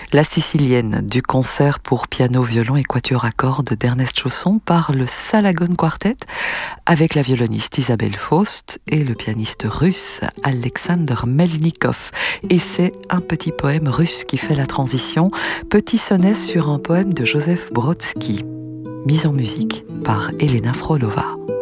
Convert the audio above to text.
La Sicilienne du concert pour piano, violon et quatuor à cordes d'Ernest Chausson par le Salagon Quartet avec la violoniste Isabelle Faust et le pianiste russe Alexander Melnikov. Et c'est un petit poème russe qui fait la transition, petit sonnet sur un poème de Joseph Brodsky, mise en musique par Elena Frolova.